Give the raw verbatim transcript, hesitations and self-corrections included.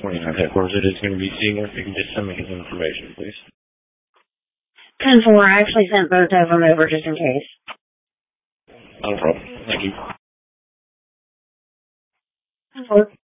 twenty-nine headquarters. It is going to be Seymour. If you can just send me his information, please. ten four, I actually sent both of them over just in case. No problem. Thank you. ten four.